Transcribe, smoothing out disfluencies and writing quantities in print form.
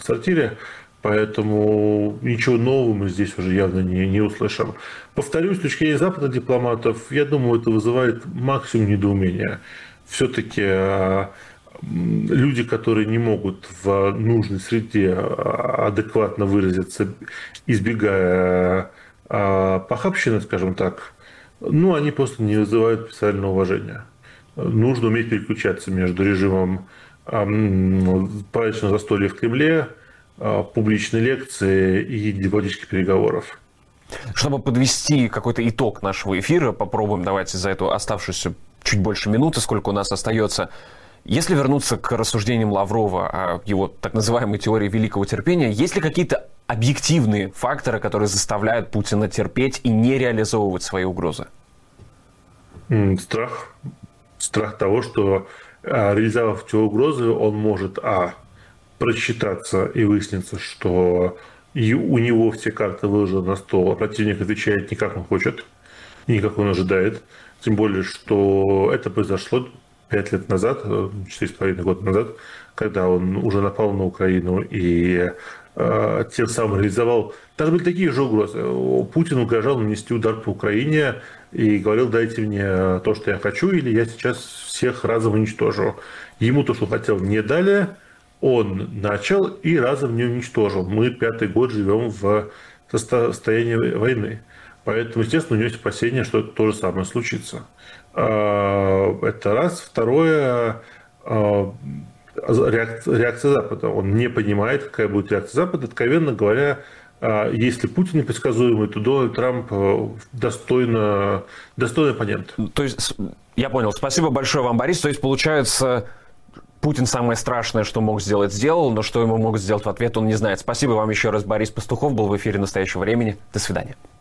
сортире, поэтому ничего нового мы здесь уже явно не услышим. Повторюсь, с точки зрения западных дипломатов, я думаю, это вызывает максимум недоумения. Все-таки люди, которые не могут в нужной среде адекватно выразиться, избегая похабщины, скажем так, они просто не вызывают специального уважения. Нужно уметь переключаться между режимом праздничного застолья в Кремле, публичной лекции и дипломатических переговоров. Чтобы подвести какой-то итог нашего эфира, попробуем давайте за эту оставшуюся чуть больше минуты, сколько у нас остается. Если вернуться к рассуждениям Лаврова о его так называемой теории великого терпения, есть ли какие-то объективные факторы, которые заставляют Путина терпеть и не реализовывать свои угрозы? Страх. Страх того, что, реализовав те угрозы, он может, просчитаться и выяснится, что у него все карты выложены на стол, а противник отвечает не как он хочет, не как он ожидает. Тем более, что это произошло 5 лет назад, 4,5 года назад, когда он уже напал на Украину и тем самым реализовал... Даже были такие же угрозы. Путин угрожал нанести удар по Украине и говорил: дайте мне то, что я хочу, или я сейчас всех разом уничтожу. Ему то, что хотел, не дали, он начал и разом не уничтожил. Мы 5-й год живем в состоянии войны. Поэтому, естественно, у него есть опасения, что это то же самое случится. Это раз. Второе, реакция Запада. Он не понимает, какая будет реакция Запада. Откровенно говоря, если Путин непредсказуемый, то Дональд Трамп достойный оппонент. То есть, я понял. Спасибо большое вам, Борис. То есть, получается, Путин самое страшное, что мог сделать, сделал, но что ему могут сделать в ответ, он не знает. Спасибо вам еще раз. Борис Пастухов был в эфире «Настоящего времени». До свидания.